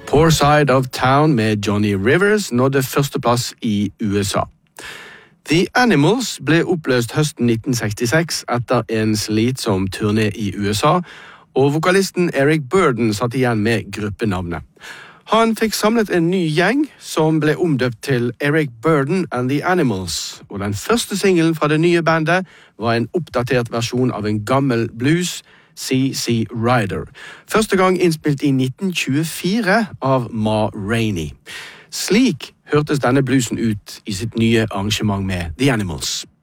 Poor Side of Town med Johnny Rivers nådde førsteplass i USA. The Animals ble oppløst høsten 1966 etter en slitsom turné i USA, og vokalisten Eric Burdon satt igjen med gruppenavnet. Han fikk samlet en ny gjeng som ble omdøpt til Eric Burdon and the Animals, og den første singelen fra det nye bandet var en oppdatert versjon av en gammel blues, C.C. Rider. Første gang innspilt i 1924 av Ma Rainey. Slik hørtes denne bluesen ut i sitt nye arrangement med The Animals.